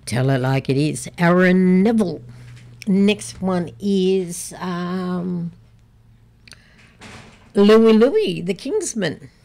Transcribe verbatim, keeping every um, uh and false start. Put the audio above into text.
Tell it like it is. Aaron Neville. Next one is um, Louis Louis, the Kingsman.